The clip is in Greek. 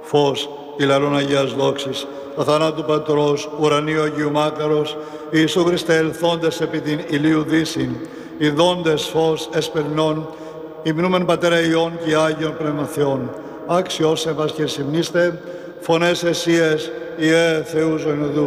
φως ηλαρών Αγίας δόξης, τα θανάτου Πατρός, ουρανίου Αγίου Μάκαρος, Ιησού Χριστέ ελθόντες επί την ηλίου δύσιν, ιδώντες φως εσπερινών, υμνούμεν Πατέρα Υιών και Άγιον Πνεύμα Θεών, άξιος εμάς και συμνήστε, φωνές εσίες, Ιε Θεού ζωηνοδού.